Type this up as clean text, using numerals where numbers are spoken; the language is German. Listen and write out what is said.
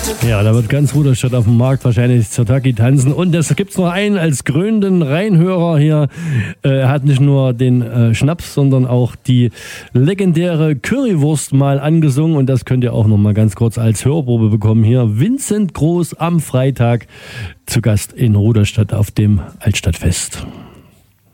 Ja, da wird ganz Ruderstadt auf dem Markt wahrscheinlich zur Taki tanzen. Und es gibt noch einen als krönenden Rheinhörer hier. Er hat nicht nur den Schnaps, sondern auch die legendäre Currywurst mal angesungen. Und das könnt ihr auch noch mal ganz kurz als Hörprobe bekommen hier. Vincent Groß am Freitag zu Gast in Ruderstadt auf dem Altstadtfest.